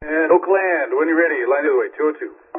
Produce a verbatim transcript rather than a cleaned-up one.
And Oakland, when you're ready, line the other way, two oh two.